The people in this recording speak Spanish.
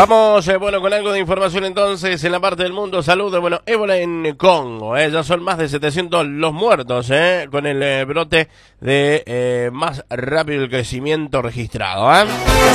Vamos, bueno, con algo de información entonces en la parte del mundo. Saludos, bueno, ébola en Congo, ya son más de 700 los muertos, con el brote de más rápido el crecimiento registrado,